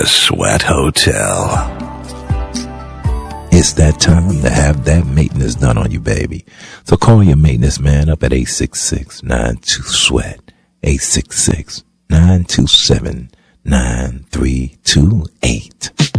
the Sweat Hotel. It's that time to have that maintenance done on you, baby. So call your maintenance man up at 866-92-SWEAT, 866-927-9328.